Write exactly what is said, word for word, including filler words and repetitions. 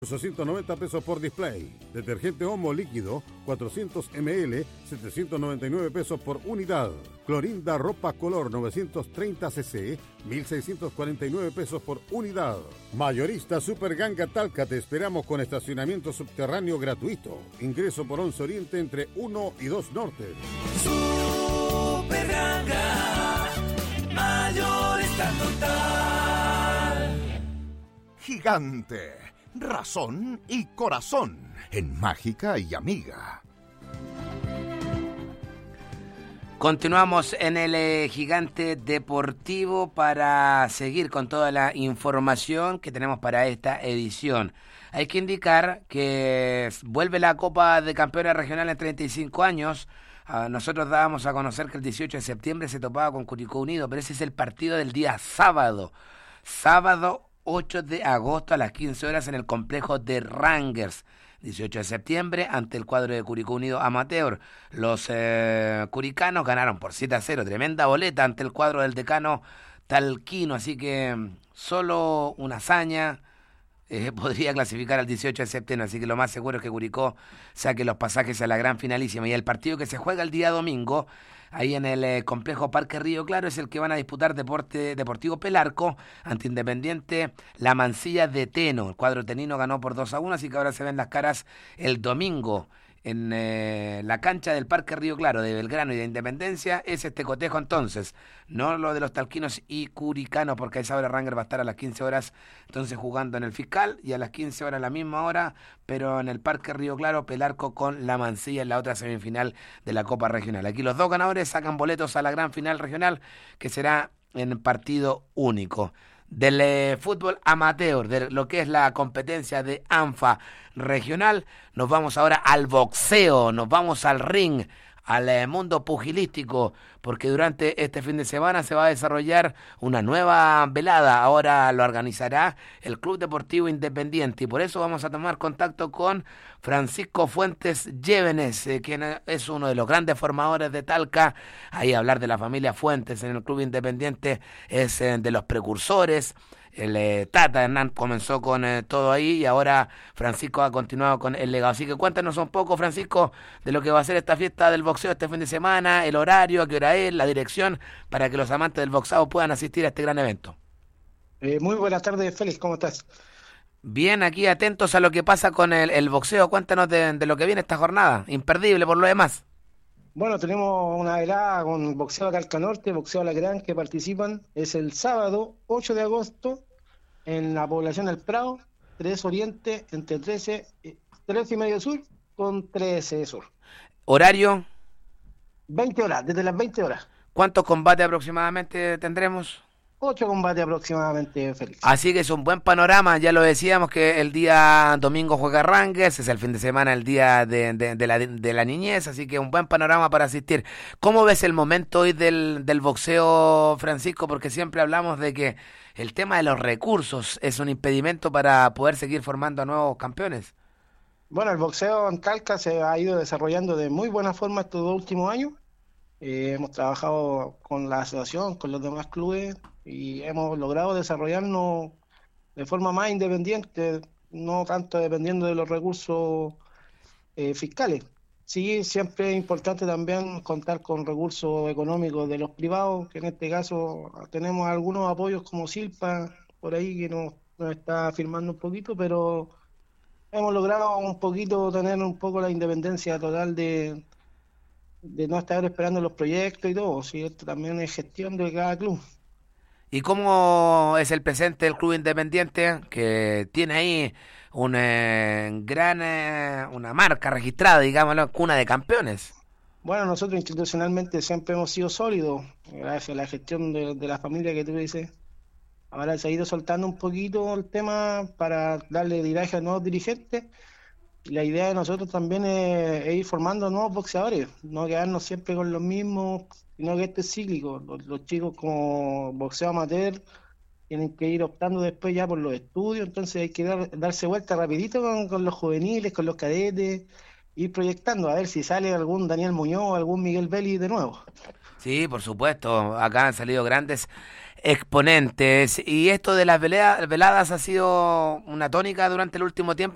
ochocientos noventa pesos por display. Detergente Omo líquido cuatrocientos mililitros, setecientos noventa y nueve pesos por unidad. Clorinda ropa color novecientos treinta centilitros, mil seiscientos cuarenta y nueve pesos por unidad. Mayorista Super Ganga Talca, te esperamos con estacionamiento subterráneo gratuito. Ingreso por once Oriente entre uno y dos Norte. Super Ganga, Mayorista total. Gigante. Razón y corazón en Mágica y Amiga. Continuamos en el eh, Gigante Deportivo para seguir con toda la información que tenemos para esta edición. Hay que indicar que vuelve la Copa de Campeones Regional en treinta y cinco años. Uh, nosotros dábamos a conocer que el dieciocho de septiembre se topaba con Curicó Unido, pero ese es el partido del día sábado. Sábado ocho de agosto a las quince horas en el complejo de Rangers. dieciocho de septiembre ante el cuadro de Curicó Unido Amateur. Los eh, curicanos ganaron por siete a cero. Tremenda boleta ante el cuadro del decano talquino. Así que solo una hazaña eh, podría clasificar al dieciocho de septiembre. Así que lo más seguro es que Curicó saque los pasajes a la gran finalísima. Y el partido que se juega el día domingo, ahí en el eh, complejo Parque Río Claro, es el que van a disputar Deporte Deportivo Pelarco ante Independiente La Mansilla de Teno. El cuadro tenino ganó por dos a uno, así que ahora se ven las caras el domingo en eh, la cancha del Parque Río Claro de Belgrano y de Independencia. Es este cotejo entonces, no lo de los talquinos y curicanos, porque a esa hora Ranger va a estar a las quince horas entonces jugando en el Fiscal, y a las quince horas a la misma hora, pero en el Parque Río Claro, Pelarco con La Mansilla en la otra semifinal de la Copa Regional. Aquí los dos ganadores sacan boletos a la gran final regional, que será en partido único. Del eh, fútbol amateur, de lo que es la competencia de ANFA regional, nos vamos ahora al boxeo, nos vamos al ring, al eh, mundo pugilístico, porque durante este fin de semana se va a desarrollar una nueva velada. Ahora lo organizará el Club Deportivo Independiente, y por eso vamos a tomar contacto con Francisco Fuentes Llévenes, eh, quien es uno de los grandes formadores de Talca. Ahí hablar de la familia Fuentes en el Club Independiente es eh, de los precursores. El eh, Tata Hernán comenzó con eh, todo ahí, y ahora Francisco ha continuado con el legado. Así que cuéntanos un poco, Francisco, de lo que va a ser esta fiesta del boxeo este fin de semana, el horario, a qué hora es, la dirección, para que los amantes del boxeo puedan asistir a este gran evento. Eh, muy buenas tardes, Félix, ¿cómo estás? Bien, aquí atentos a lo que pasa con el, el boxeo. Cuéntanos de, de lo que viene esta jornada, imperdible por lo demás. Bueno, tenemos una velada con boxeo de Talca Norte, boxeo Alacrán, que participan. Es el sábado ocho de agosto en la población del Prado, tres Oriente, entre trece, trece y medio sur con trece sur. ¿Horario? veinte horas, desde las veinte horas. ¿Cuántos combates aproximadamente tendremos? Ocho combates aproximadamente, Félix. Así que es un buen panorama. Ya lo decíamos que el día domingo juega Rangers, es el fin de semana, el día de, de, de, la, de la niñez, así que un buen panorama para asistir. ¿Cómo ves el momento hoy del, del boxeo, Francisco? Porque siempre hablamos de que el tema de los recursos es un impedimento para poder seguir formando a nuevos campeones. Bueno, el boxeo en Talca se ha ido desarrollando de muy buena forma estos dos últimos años. Eh, hemos trabajado con la asociación, con los demás clubes, y hemos logrado desarrollarnos de forma más independiente, no tanto dependiendo de los recursos eh, fiscales. Sí, siempre es importante también contar con recursos económicos de los privados, que en este caso tenemos algunos apoyos como Silpa, por ahí que nos, nos está firmando un poquito, pero hemos logrado un poquito tener un poco la independencia total de, de no estar esperando los proyectos y todo. Sí, esto también es gestión de cada club. ¿Y cómo es el presente del Club Independiente, que tiene ahí un eh, gran, eh, una marca registrada, digámoslo, cuna de campeones? Bueno, nosotros institucionalmente siempre hemos sido sólidos, gracias a la gestión de, de la familia que tú dices. Ahora se ha ido soltando un poquito el tema para darle viraje a nuevos dirigentes. La idea de nosotros también es, es ir formando nuevos boxeadores, no quedarnos siempre con los mismos, sino que este es cíclico. Los, los chicos como boxeo amateur tienen que ir optando después ya por los estudios, entonces hay que dar, darse vuelta rapidito con, con los juveniles, con los cadetes, ir proyectando a ver si sale algún Daniel Muñoz o algún Miguel Vélez de nuevo. Sí, por supuesto, acá han salido grandes exponentes, y esto de las veladas, veladas ha sido una tónica durante el último tiempo.